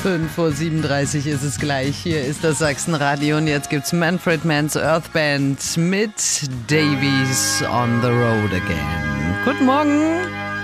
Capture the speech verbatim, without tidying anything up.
fünf Uhr siebenunddreißig ist es gleich. Hier ist das Sachsenradio und jetzt gibt's Manfred Mann's Earth Band mit Davies on the Road Again. Guten Morgen.